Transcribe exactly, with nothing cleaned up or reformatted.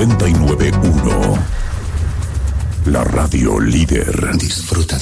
noventa y nueve punto uno. La radio líder. Disfruta de